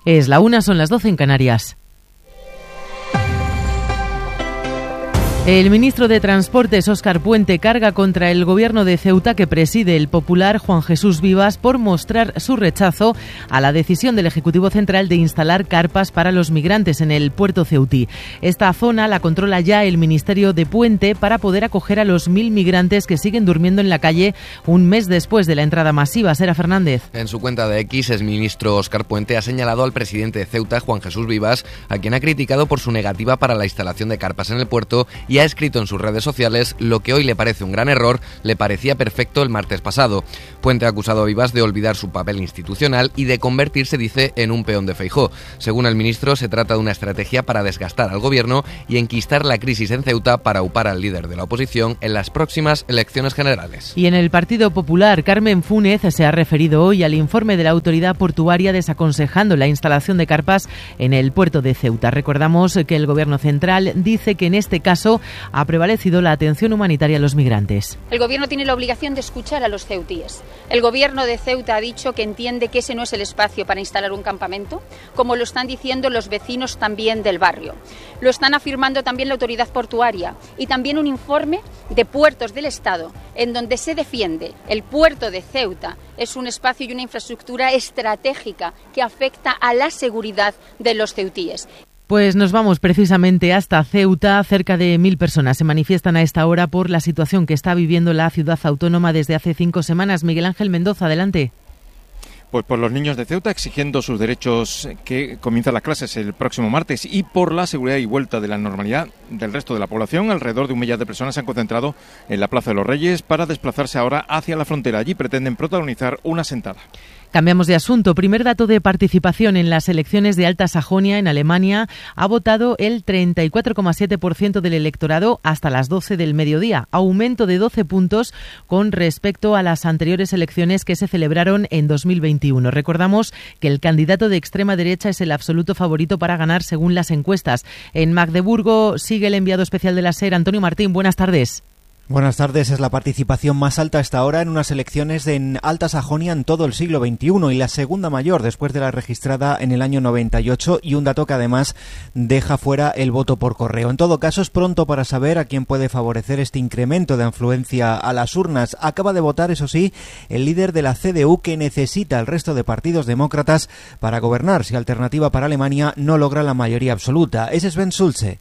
Es la 1, son las 12 en Canarias. El ministro de Transportes, Óscar Puente, carga contra el gobierno de Ceuta que preside el popular Juan Jesús Vivas por mostrar su rechazo a la decisión del Ejecutivo Central de instalar carpas para los migrantes en el puerto ceutí. Esta zona la controla ya el ministerio de Puente para poder acoger a los 1.000 migrantes que siguen durmiendo en la calle un mes después de la entrada masiva. Sera Fernández. En su cuenta de X, el ministro Óscar Puente ha señalado al presidente de Ceuta, Juan Jesús Vivas, a quien ha criticado por su negativa para la instalación de carpas en el puerto, y ha escrito en sus redes sociales: lo que hoy le parece un gran error, le parecía perfecto el martes pasado. Puente ha acusado a Vivas de olvidar su papel institucional y de convertirse, dice, en un peón de Feijóo. Según el ministro, se trata de una estrategia para desgastar al gobierno y enquistar la crisis en Ceuta para upar al líder de la oposición en las próximas elecciones generales. Y en el Partido Popular, Carmen Fúnez se ha referido hoy al informe de la autoridad portuaria desaconsejando la instalación de carpas en el puerto de Ceuta. Recordamos que el gobierno central dice que en este caso ha prevalecido la atención humanitaria a los migrantes. El gobierno tiene la obligación de escuchar a los ceutíes. El gobierno de Ceuta ha dicho que entiende que ese no es el espacio para instalar un campamento, como lo están diciendo los vecinos también del barrio. Lo están afirmando también la autoridad portuaria y también un informe de Puertos del Estado en donde se defiende el puerto de Ceuta es un espacio y una infraestructura estratégica que afecta a la seguridad de los ceutíes. Pues nos vamos precisamente hasta Ceuta. Cerca de 1.000 personas se manifiestan a esta hora por la situación que está viviendo la ciudad autónoma desde hace 5 semanas. Miguel Ángel Mendoza, adelante. Pues por los niños de Ceuta exigiendo sus derechos, que comienzan las clases el próximo martes, y por la seguridad y vuelta de la normalidad del resto de la población. Alrededor de 1 millar de personas se han concentrado en la Plaza de los Reyes para desplazarse ahora hacia la frontera. Allí pretenden protagonizar una sentada. Cambiamos de asunto. Primer dato de participación en las elecciones de Alta Sajonia en Alemania. Ha votado el 34,7% del electorado hasta las 12 del mediodía. Aumento de 12 puntos con respecto a las anteriores elecciones que se celebraron en 2021. Recordamos que el candidato de extrema derecha es el absoluto favorito para ganar según las encuestas. En Magdeburgo sigue el enviado especial de la SER, Antonio Martín. Buenas tardes. Buenas tardes. Es la participación más alta hasta ahora en unas elecciones en Alta Sajonia en todo el siglo XXI y la segunda mayor después de la registrada en el año 98, y un dato que además deja fuera el voto por correo. En todo caso, es pronto para saber a quién puede favorecer este incremento de afluencia a las urnas. Acaba de votar, eso sí, el líder de la CDU, que necesita al resto de partidos demócratas para gobernar si Alternativa para Alemania no logra la mayoría absoluta. Ese es Sven Schulze.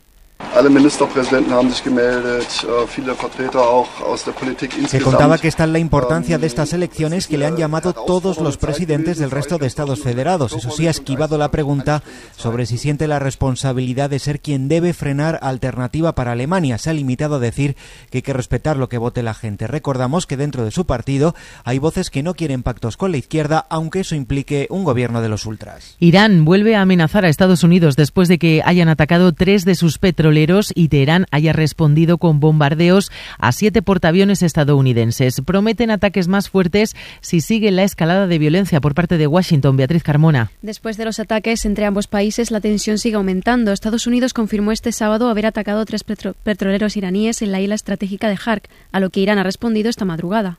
Se contaba que está en la importancia de estas elecciones que le han llamado todos los presidentes del resto de estados federados. Eso sí, ha esquivado la pregunta sobre si siente la responsabilidad de ser quien debe frenar Alternativa para Alemania. Se ha limitado a decir que hay que respetar lo que vote la gente. Recordamos que dentro de su partido hay voces que no quieren pactos con la izquierda, aunque eso implique un gobierno de los ultras. Irán vuelve a amenazar a Estados Unidos después de que hayan atacado 3 de sus petroleros y Teherán haya respondido con bombardeos a 7 portaaviones estadounidenses. Prometen ataques más fuertes si sigue la escalada de violencia por parte de Washington. Beatriz Carmona. Después de los ataques entre ambos países, la tensión sigue aumentando. Estados Unidos confirmó este sábado haber atacado 3 petroleros iraníes en la isla estratégica de Hark, a lo que Irán ha respondido esta madrugada.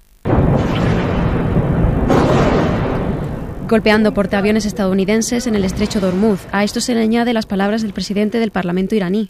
Golpeando portaaviones estadounidenses en el estrecho de Hormuz. A esto se le añade las palabras del presidente del Parlamento iraní.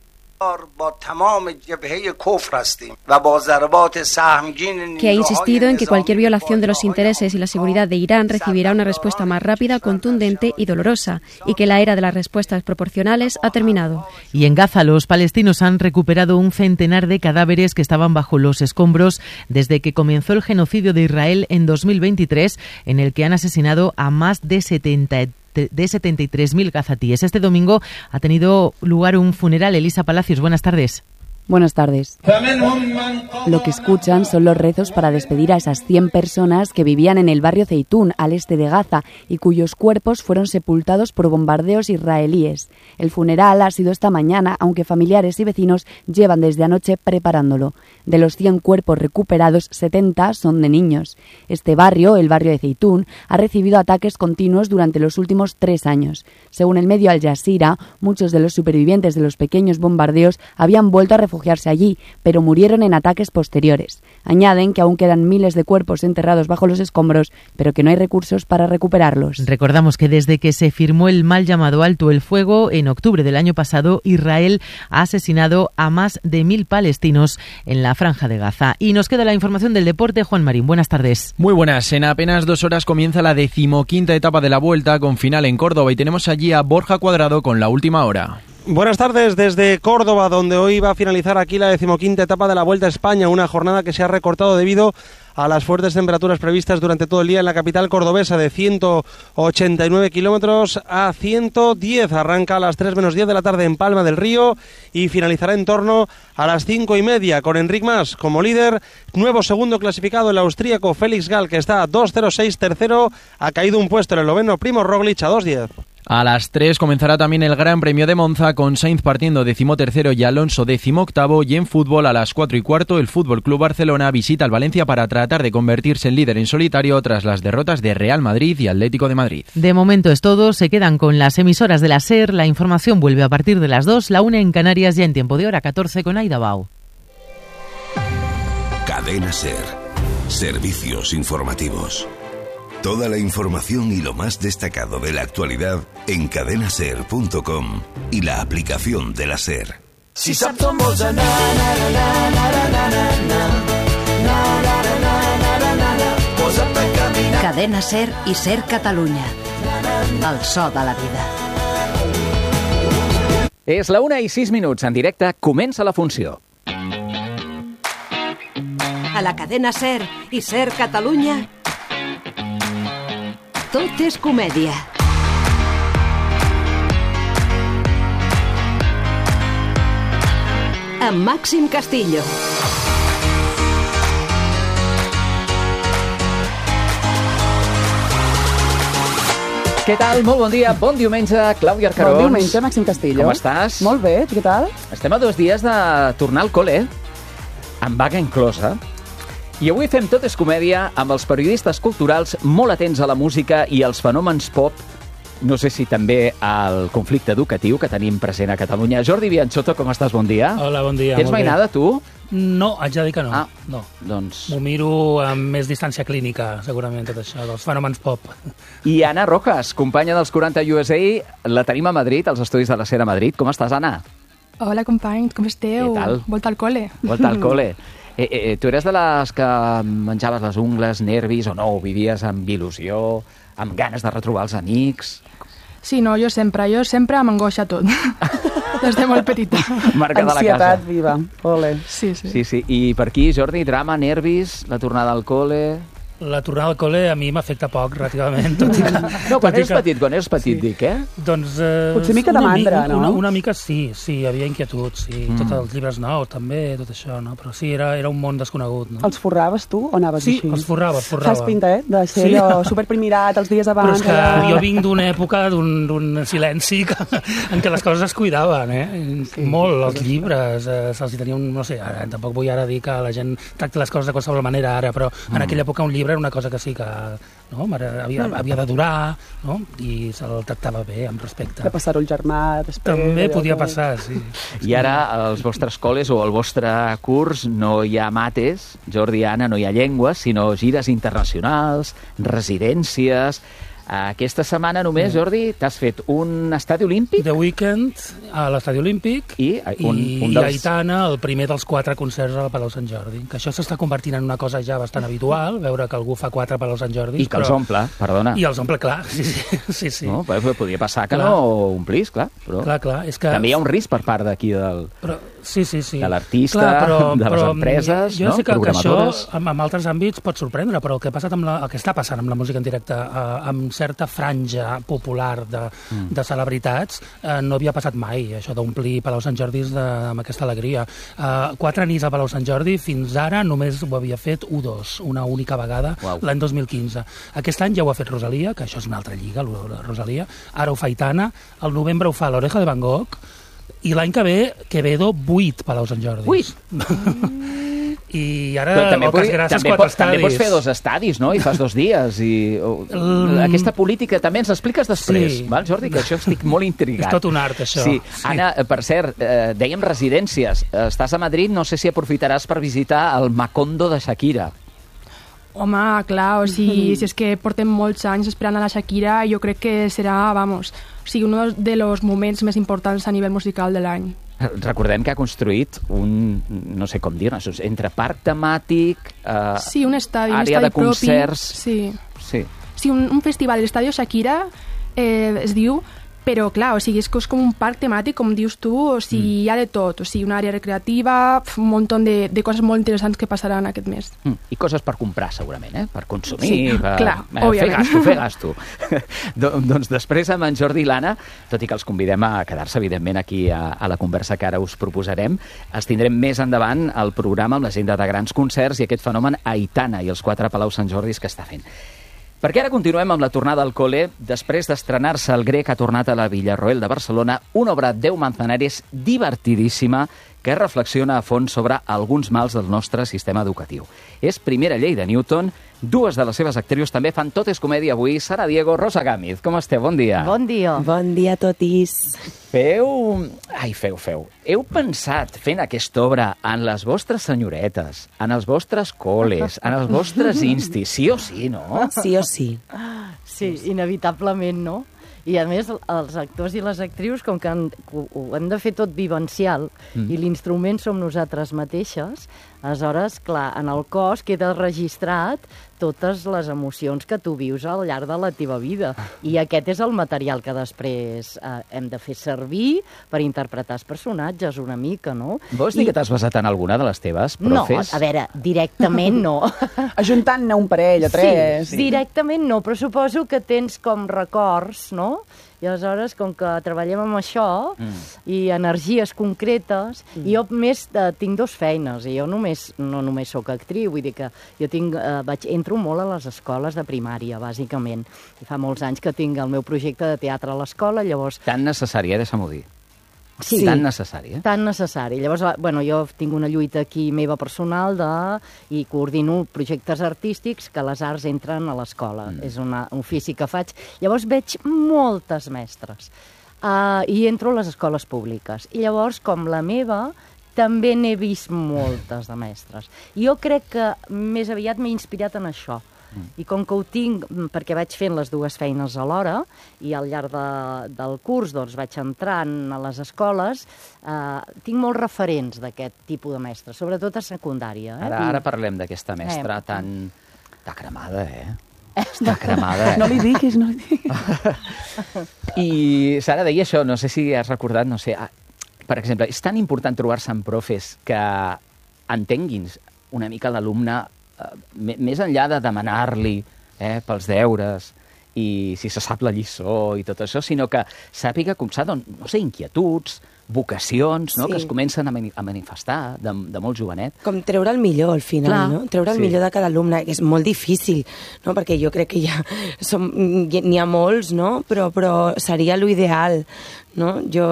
Que ha insistido en que cualquier violación de los intereses y la seguridad de Irán recibirá una respuesta más rápida, contundente y dolorosa, y que la era de las respuestas proporcionales ha terminado. Y en Gaza, los palestinos han recuperado un centenar de cadáveres que estaban bajo los escombros desde que comenzó el genocidio de Israel en 2023, en el que han asesinado a más de 73.000 gazatíes. Este domingo ha tenido lugar un funeral. Elisa Palacios, buenas tardes. Buenas tardes. Lo que escuchan son los rezos para despedir a esas 100 personas que vivían en el barrio Zeitún, al este de Gaza, y cuyos cuerpos fueron sepultados por bombardeos israelíes. El funeral ha sido esta mañana, aunque familiares y vecinos llevan desde anoche preparándolo. De los 100 cuerpos recuperados, 70 son de niños. Este barrio, el barrio de Zeitún, ha recibido ataques continuos durante los últimos 3 años. Según el medio Al Jazeera, muchos de los supervivientes de los pequeños bombardeos habían vuelto a refugiarse refugiarse allí, pero murieron en ataques posteriores. Añaden que aún quedan miles de cuerpos enterrados bajo los escombros, pero que no hay recursos para recuperarlos. Recordamos que desde que se firmó el mal llamado Alto el Fuego, en octubre del año pasado, Israel ha asesinado a más de 1.000 palestinos en la Franja de Gaza. Y nos queda la información del deporte. Juan Marín, buenas tardes. Muy buenas. En apenas 2 horas comienza la 15ª etapa de la Vuelta, con final en Córdoba, y tenemos allí a Borja Cuadrado con la última hora. Buenas tardes desde Córdoba, donde hoy va a finalizar aquí la 15ª etapa de la Vuelta a España, una jornada que se ha recortado debido a las fuertes temperaturas previstas durante todo el día en la capital cordobesa, de 189 kilómetros a 110. Arranca a las 3 menos 10 de la tarde en Palma del Río y finalizará en torno a las 5:30, con Enric Mas como líder. Nuevo segundo clasificado, el austríaco Felix Gall, que está a 2:06. Tercero, ha caído un puesto el esloveno Primož Roglič a 2:10. A las 3 comenzará también el Gran Premio de Monza, con Sainz partiendo 13º y Alonso 18º, y en fútbol a las 4:15 el Fútbol Club Barcelona visita al Valencia para tratar de convertirse en líder en solitario tras las derrotas de Real Madrid y Atlético de Madrid. De momento es todo, se quedan con las emisoras de la SER, la información vuelve a partir de las 2, la 1 en Canarias, ya en tiempo de hora 14 con Aida Bao. Cadena SER, servicios informativos. Toda la información y lo más destacado de la actualidad en cadenaser.com y la aplicación de la SER. Si saps on vols anar, posa't a caminar. Cadena SER i SER Catalunya. El so de la vida. És la 1:06, en directe, comença la funció. A la cadena SER i SER Catalunya, tot és comèdia. Amb Màxim Castillo. Què tal? Molt bon dia, bon diumenge, Clàudia Arcarons. Bon diumenge, Màxim Castillo. Com estàs? Molt bé, què tal? Estem a 2 dies de tornar al col·le, amb vaga inclosa. I avui fem Tot és comèdia amb els periodistes culturals molt atents a la música i als fenòmens pop, no sé si també al conflicte educatiu que tenim present a Catalunya. Jordi Bianchotto, com estàs? Bon dia. Hola, bon dia. Tens mainada, tu? No, haig de dir que no. Ah, no. Doncs... M'ho miro amb més distància clínica, segurament, tot això, dels fenòmens pop. I Anna Rojas, companya dels 40 USA, la tenim a Madrid, als estudis de la SER a Madrid. Com estàs, Anna? Hola, companys, com esteu? Què tal? Volta al col·le. Volta al col·le. Tu eres de les que menjaves les ungles, nervis, o no? O vivies amb il·lusió, amb ganes de retrobar els amics? Sí, no, jo sempre m'angoixa tot. Des de molt petita. Marca de la casa. Ansietat viva. Ole. Sí. Sí. I per aquí, Jordi, drama, nervis, la tornada al col·le... La tornada al col·le a mi m'afecta poc, relativament. Tot i que, no, quan eres petit, dic, eh? Doncs... Potser mica de mandra, no? Una mica sí, hi havia inquietud, sí. Tots els llibres nous, també, tot això, no? Però sí, era un món desconegut, no? Els forraves tu o anaves així? Sí, els forrava. Fas pinta, de ser allò superprimirat els dies abans. Però és que jo vinc d'una època, d'un silenci en què les coses es cuidaven, molt, els llibres, se'ls hi tenia no sé, tampoc vull ara dir que la gent tracta les coses de qualsevol manera ara, però en aquella època un llibre era una cosa que sí que havia de durar, no? I se'l tractava bé, amb respecte. De passar-ho el germà després... També podia passar, sí. I ara als vostres col·les o al vostre curs no hi ha mates, Jordi i Anna, no hi ha llengües, sinó gires internacionals, residències... Aquesta setmana només, Jordi, t'has fet un estadi olímpic? The Weeknd a l'estadi olímpic i Aitana, el primer dels 4 concerts al Palau Sant Jordi. Que això s'està convertint en una cosa ja bastant habitual, veure que algú fa 4 Palau Sant Jordi. I que els omple, perdona. I els omple, clar, sí. No, podria passar que no omplís, clar. Però clar, és que... També hi ha un risc per part d'aquí Sí. De l'artista, de les empreses, jo sé que programadores... això en altres àmbits pot sorprendre, però el que està passant amb la música en directe, amb certa franja popular de celebritats, no havia passat mai, això d'omplir Palau Sant Jordi amb aquesta alegria. 4 nits a Palau Sant Jordi, fins ara només ho havia fet U2, una única vegada, l'any 2015. Aquest any ja ho ha fet Rosalia, que això és una altra lliga, la Rosalia, ara ho fa Aitana, al novembre ho fa l'Oreja de Van Gogh, i l'any que ve, Quevedo, 8 Palau Sant Jordi. 8? I ara, moltes gràcies, 4 estadis. També pots fer 2 estadis, no? I fas 2 dies. Aquesta política també ens l'expliques després, val, Jordi? Que això estic molt intrigat. És tot un art, això. Sí. Anna, per cert, dèiem residències. Estàs a Madrid, no sé si aprofitaràs per visitar el Macondo de Shakira. Home, clar, o sigui, si és que portem molts anys esperant a la Shakira, jo crec que serà, vamos, o sigui, un dels moments més importants a nivell musical de l'any. Recordem que ha construït un, no sé com dir-ne, entre parc temàtic, sí, un estadi, àrea de concerts... Sí, un festival, l'Estadio Shakira, es diu, però clar, o sigui, és com un parc temàtic, com dius tu, o sigui, hi ha de tot, o sigui, una àrea recreativa, un munt de coses molt interessants que passaran aquest mes. I coses per comprar, segurament, per consumir, sí, clar, fer gasto. Doncs després amb en Jordi i l'Anna, tot i que els convidem a quedar-se, evidentment, aquí a la conversa que ara us proposarem, els tindrem més endavant al programa amb l'agenda de grans concerts i aquest fenomen Aitana i els 4 Palau Sant Jordis que està fent. Perquè ara continuem amb la tornada al col·le. Després d'estrenar-se, el Grec ha tornat a la Villarroel de Barcelona, una obra de 10 Manzanares divertidíssima que reflexiona a fons sobre alguns mals del nostre sistema educatiu. És Primera llei de Newton. 2 de les seves actrius també fan Tot és comèdia avui. Sara Diego, Rosa Gámez, com esteu? Bon dia. Bon dia. Bon dia a totis. Feu. Heu pensat fent aquesta obra en les vostres senyoretes, en els vostres col·les, en els vostres instis, sí o sí, no? Sí o sí. Sí, inevitablement, no? I a més, els actors i les actrius, com que ho hem de fer tot vivencial i l'instrument som nosaltres mateixes, aleshores, clar, en el cos queda registrat totes les emocions que tu vius al llarg de la teva vida. I aquest és el material que després hem de fer servir per interpretar els personatges una mica, no? Vols dir que t'has basat en alguna de les teves profes? No, a veure, directament no. Ajuntant-ne un parell o 3. Sí, directament no, però suposo que tens com records, no? I aleshores, com que treballem amb això i energies concretes, jo més tinc 2 feines, i jo no només sóc actriu, vull dir que jo entro molt a les escoles de primària, bàsicament. I fa molts anys que tinc el meu projecte de teatre a l'escola, llavors... Tan necessari, deixa'm-ho dir. Sí, tan necessari, Tan necessari. Llavors, bueno, jo tinc una lluita aquí meva personal i coordino projectes artístics que les arts entren a l'escola. És un ofici que faig. Llavors veig moltes mestres i entro a les escoles públiques. I llavors, com la meva, també n'he vist moltes de mestres. I jo crec que més aviat m'he inspirat en això. I com que ho tinc, perquè vaig fent les 2 feines alhora, i al llarg del curs doncs, vaig entrant a les escoles, tinc molts referents d'aquest tipus de mestres, sobretot a secundària. Ara parlem d'aquesta mestra tan... Està cremada, Està cremada, No li diguis, no li diguis. I Sara deia això, no sé si has recordat, no sé... Per exemple, és tan important trobar-se amb profes que entenguin una mica l'alumne més enllà de demanar-li pels deures i si se sap la lliçó i tot això, sinó que sàpiga com s'ha, no sé, inquietuds, vocacions, no? Que es comencen a manifestar de molt jovenet. Com treure el millor al final, Clar. no? Treure el millor de cada alumne, que és molt difícil, no? Perquè jo crec que n'hi ha molts, no? Però seria l'ideal, no? Jo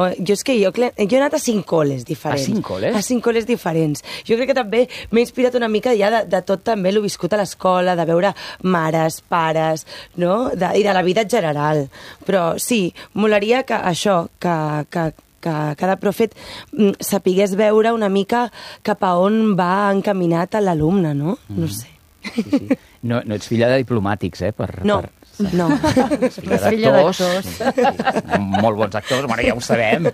he anat a 5 col·les diferents. A 5 col·les? A 5 col·les diferents. Jo crec que també m'he inspirat una mica ja de tot també l'ho viscut a l'escola, de veure mares, pares, no? I de la vida en general. Però sí, molaria que això, que cada profet sapigués veure una mica cap a on va encaminat a l'alumne, no? No sé. Sí. No ets filla de diplomàtics, No. És filla d'actors. Molt bons actors, bueno, ja ho sabem.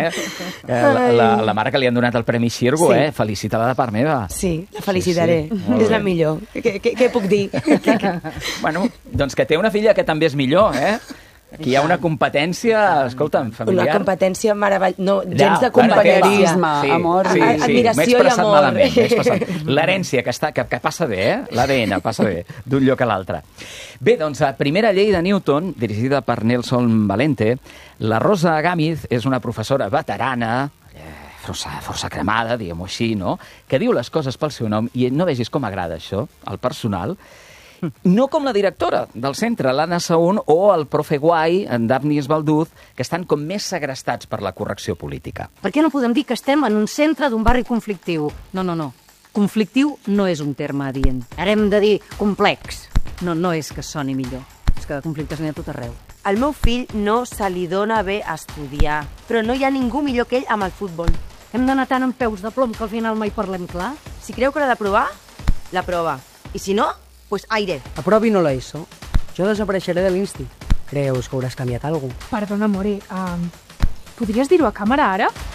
La mare que li han donat el Premi Xirgo, felicita-la de part meva. Sí, la felicitaré. És la millor. Què puc dir? Bueno, doncs que té una filla que també és millor, Aquí hi ha una competència, escolta'm, familiar. Una competència meravellosa. No, gens de companyerisme, amor, admiració i amor. Malament. L'herència que passa bé, l'ADN passa bé d'un lloc a l'altre. Bé, doncs, la Primera llei de Newton, dirigida per Nelson Valente, la Rosa Gámez és una professora veterana, força cremada, diguem-ho així, no? Que diu les coses pel seu nom, i no vegis com agrada això, al personal. No com la directora del centre, l'Anna Saún, o el profe guai, en Daphne Esbalduz, que estan com més segrestats per la correcció política. Per què no podem dir que estem en un centre d'un barri conflictiu? No. Conflictiu no és un terme adient. Ara hem de dir complex. No és que soni millor. És que de conflictes n'hi ha tot arreu. Al meu fill no se li dona bé estudiar, però no hi ha ningú millor que ell amb el futbol. Hem d'anar tant amb peus de plom que al final mai parlem clar. Si creu que l'ha de provar, la prova. I si no, pues aire. Aprovi no la ESO. Jo desapareixeré de l'Insti. Creus que hauràs canviat alguna cosa? Perdona, More, podries dir-ho a càmera ara?